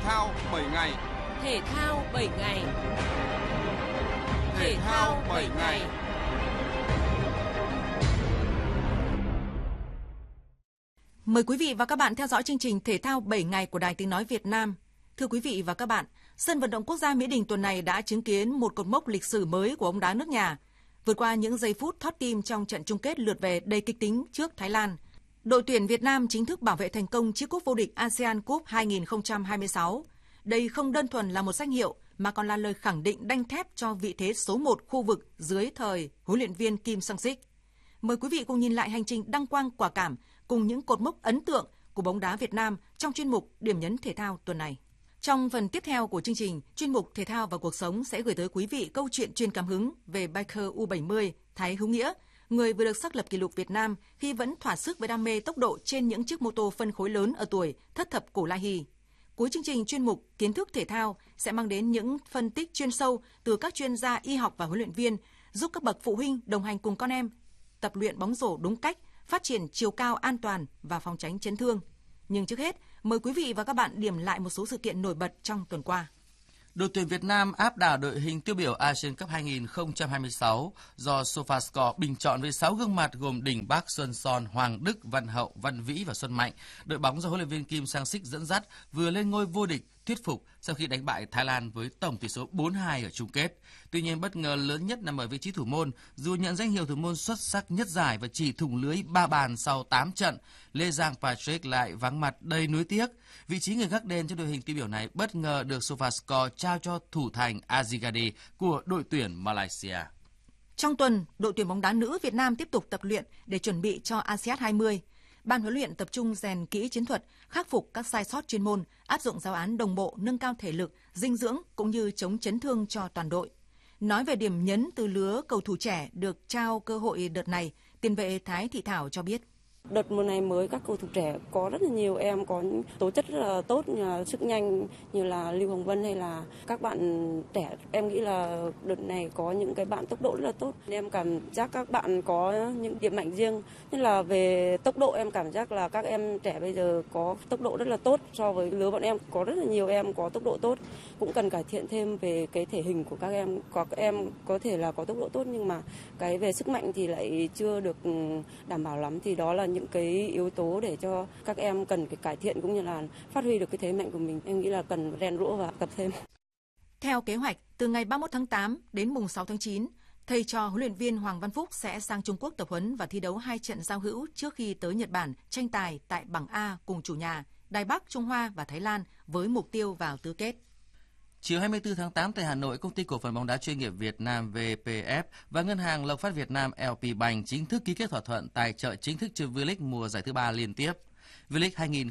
thao 7 ngày. Thể thao 7 ngày. Thể thao 7 ngày. Mời quý vị và các bạn theo dõi chương trình Thể thao 7 ngày của Đài Tiếng nói Việt Nam. Thưa quý vị và các bạn, sân vận động quốc gia Mỹ Đình tuần này đã chứng kiến một cột mốc lịch sử mới của bóng đá nước nhà. Vượt qua những giây phút thót tim trong trận chung kết lượt về đầy kịch tính trước Thái Lan, đội tuyển Việt Nam chính thức bảo vệ thành công chiếc cúp vô địch ASEAN Cup 2026. Đây không đơn thuần là một danh hiệu mà còn là lời khẳng định đanh thép cho vị thế số 1 khu vực dưới thời huấn luyện viên Kim Sang-sik. Mời quý vị cùng nhìn lại hành trình đăng quang quả cảm cùng những cột mốc ấn tượng của bóng đá Việt Nam trong chuyên mục Điểm nhấn thể thao tuần này. Trong phần tiếp theo của chương trình, chuyên mục Thể thao và cuộc sống sẽ gửi tới quý vị câu chuyện truyền cảm hứng về biker U70 Thái Hữu Nghĩa, người vừa được xác lập kỷ lục Việt Nam khi vẫn thỏa sức với đam mê tốc độ trên những chiếc mô tô phân khối lớn ở tuổi thất thập cổ lai hy. Cuối chương trình, chuyên mục Kiến thức thể thao sẽ mang đến những phân tích chuyên sâu từ các chuyên gia y học và huấn luyện viên, giúp các bậc phụ huynh đồng hành cùng con em tập luyện bóng rổ đúng cách, phát triển chiều cao an toàn và phòng tránh chấn thương. Nhưng trước hết, mời quý vị và các bạn điểm lại một số sự kiện nổi bật trong tuần qua. Đội tuyển Việt Nam áp đảo đội hình tiêu biểu Asian Cup 2026 do SofaScore bình chọn với 6 gương mặt gồm Đình Bắc, Xuân Son, Hoàng Đức, Văn Hậu, Văn Vĩ và Xuân Mạnh. Đội bóng do huấn luyện viên Kim Sang-sik dẫn dắt vừa lên ngôi vô địch thuyết phục sau khi đánh bại Thái Lan với tổng tỷ số 4-2 ở chung kết. Tuy nhiên, bất ngờ lớn nhất nằm ở vị trí thủ môn. Dù nhận danh hiệu thủ môn xuất sắc nhất giải và chỉ thủng lưới 3 bàn sau 8 trận, Lê Giang Patrick lại vắng mặt đầy nuối tiếc. Vị trí người gác đền trong đội hình tiêu biểu này bất ngờ được SofaScore trao cho thủ thành Azigade của đội tuyển Malaysia. Trong tuần, đội tuyển bóng đá nữ Việt Nam tiếp tục tập luyện để chuẩn bị cho ASEAN 20. Ban huấn luyện tập trung rèn kỹ chiến thuật, khắc phục các sai sót chuyên môn, áp dụng giáo án đồng bộ, nâng cao thể lực, dinh dưỡng cũng như chống chấn thương cho toàn đội. Nói về điểm nhấn từ lứa cầu thủ trẻ được trao cơ hội đợt này, tiền vệ Thái Thị Thảo cho biết. Đợt mùa này mới các cầu thủ trẻ có rất là nhiều em có tố chất rất là tốt, như là sức nhanh như là Lưu Hồng Vân hay là các bạn trẻ. Em nghĩ là đợt này có những cái bạn tốc độ rất là tốt. Em cảm giác các bạn có những điểm mạnh riêng, như là về tốc độ em cảm giác là các em trẻ bây giờ có tốc độ rất là tốt so với lứa bọn em. Có rất là nhiều em có tốc độ tốt, cũng cần cải thiện thêm về cái thể hình của các em. Có các em có thể là có tốc độ tốt nhưng mà cái về sức mạnh thì lại chưa được đảm bảo lắm, thì đó là những cái yếu tố để cho các em cần cái cải thiện cũng như là phát huy được cái thế mạnh của mình. Em nghĩ là cần rèn rũa và tập thêm. Theo kế hoạch, từ ngày 31 tháng 8 đến mùng 6 tháng 9, thầy trò huấn luyện viên Hoàng Văn Phúc sẽ sang Trung Quốc tập huấn và thi đấu 2 trận giao hữu trước khi tới Nhật Bản tranh tài tại bảng A cùng chủ nhà Đài Bắc, Trung Hoa và Thái Lan với mục tiêu vào tứ kết. Chiều 24 tháng 8 tại Hà Nội, Công ty Cổ phần bóng đá chuyên nghiệp Việt Nam VPF và Ngân hàng Lộc Phát Việt Nam LP Bank chính thức ký kết thỏa thuận tài trợ chính thức cho V-League mùa giải thứ 3 liên tiếp. V-League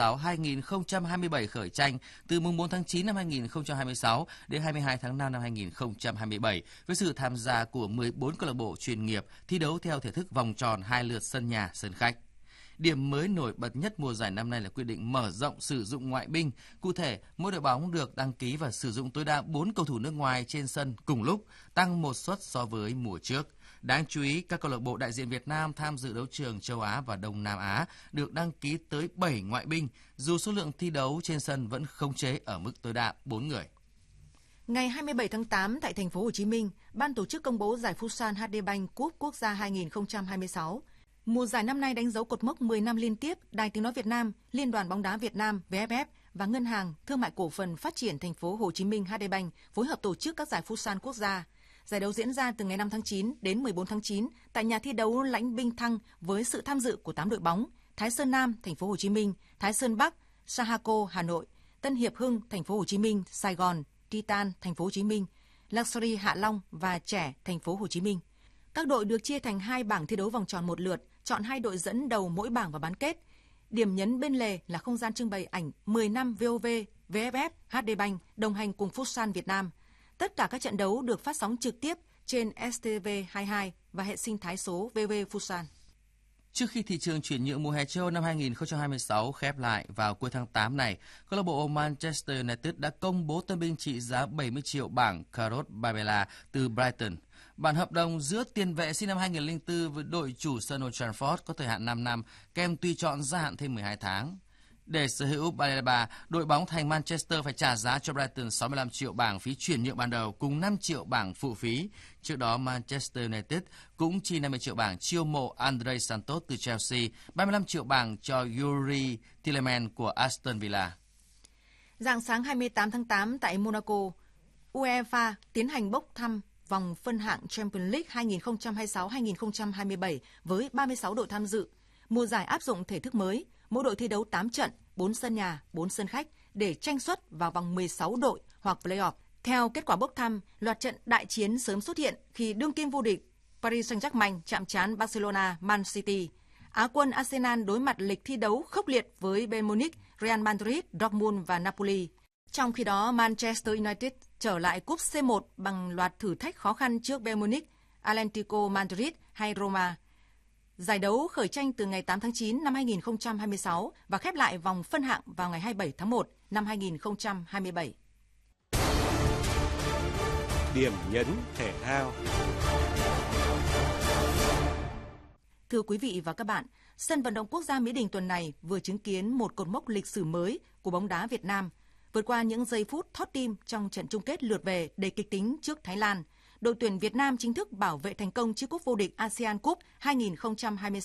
2026-2027 khởi tranh từ mùng 4 tháng 9 năm 2026 đến 22 tháng 5 năm 2027 với sự tham gia của 14 câu lạc bộ chuyên nghiệp thi đấu theo thể thức vòng tròn 2 lượt sân nhà, sân khách. Điểm mới nổi bật nhất mùa giải năm nay là quyết định mở rộng sử dụng ngoại binh. Cụ thể, mỗi đội bóng được đăng ký và sử dụng tối đa 4 cầu thủ nước ngoài trên sân cùng lúc, tăng 1 suất so với mùa trước. Đáng chú ý, các câu lạc bộ đại diện Việt Nam tham dự đấu trường châu Á và Đông Nam Á được đăng ký tới 7 ngoại binh, dù số lượng thi đấu trên sân vẫn khống chế ở mức tối đa 4 người. Ngày 27 tháng 8 tại thành phố Hồ Chí Minh, ban tổ chức công bố giải Futsal HD Bank Cup Quốc gia 2026. Mùa giải năm nay đánh dấu cột mốc 10 năm liên tiếp, Đài Tiếng nói Việt Nam, Liên đoàn bóng đá Việt Nam VFF và Ngân hàng Thương mại Cổ phần Phát triển thành phố Hồ Chí Minh HD Bank phối hợp tổ chức các giải Futsal quốc gia. Giải đấu diễn ra từ ngày 5 tháng 9 đến 14 tháng 9 tại nhà thi đấu Lãnh Binh Thăng với sự tham dự của 8 đội bóng: Thái Sơn Nam, thành phố Hồ Chí Minh, Thái Sơn Bắc, Sahako, Hà Nội, Tân Hiệp Hưng, thành phố Hồ Chí Minh, Sài Gòn, Titan, thành phố Hồ Chí Minh, Luxury Hạ Long và Trẻ, thành phố Hồ Chí Minh. Các đội được chia thành 2 bảng thi đấu vòng tròn một lượt, chọn 2 đội dẫn đầu mỗi bảng vào bán kết. Điểm nhấn bên lề là không gian trưng bày ảnh 10 năm VOV, VFF, HD Bank đồng hành cùng Futsal Việt Nam. Tất cả các trận đấu được phát sóng trực tiếp trên STV22 và hệ sinh thái số VV Futsal. Trước khi thị trường chuyển nhượng mùa hè châu Âu năm 2026 khép lại vào cuối tháng 8 này, câu lạc bộ Manchester United đã công bố tân binh trị giá 70 triệu bảng Carlos Baleba từ Brighton. Bản hợp đồng giữa tiền vệ sinh năm 2004 với đội chủ sân Old Trafford có thời hạn 5 năm, kèm tùy chọn gia hạn thêm 12 tháng. Để sở hữu Baleba, đội bóng thành Manchester phải trả giá cho Brighton 65 triệu bảng phí chuyển nhượng ban đầu cùng 5 triệu bảng phụ phí. Trước đó, Manchester United cũng chi 50 triệu bảng chiêu mộ Andre Santos từ Chelsea, 35 triệu bảng cho Yuri Tielemans của Aston Villa. Rạng sáng 28 tháng 8 tại Monaco, UEFA tiến hành bốc thăm vòng phân hạng Champions League 2026-2027 với 36 đội tham dự. Mùa giải áp dụng thể thức mới, mỗi đội thi đấu 8 trận, 4 sân nhà, 4 sân khách để tranh suất vào vòng 16 đội hoặc play-off. Theo kết quả bốc thăm, loạt trận đại chiến sớm xuất hiện khi đương kim vô địch Paris Saint-Germain chạm trán Barcelona, Man City. Á quân Arsenal đối mặt lịch thi đấu khốc liệt với Bayern Munich, Real Madrid, Dortmund và Napoli. Trong khi đó, Manchester United trở lại cúp C1 bằng loạt thử thách khó khăn trước Bayern Munich, Atlético Madrid hay Roma. Giải đấu khởi tranh từ ngày 8 tháng 9 năm 2026 và khép lại vòng phân hạng vào ngày 27 tháng 1 năm 2027. Điểm nhấn thể thao. Thưa quý vị và các bạn, sân vận động quốc gia Mỹ Đình tuần này vừa chứng kiến một cột mốc lịch sử mới của bóng đá Việt Nam. Vượt qua những giây phút thót tim trong trận chung kết lượt về đầy kịch tính trước Thái Lan, đội tuyển Việt Nam chính thức bảo vệ thành công chiếc cúp vô địch ASEAN Cup 2026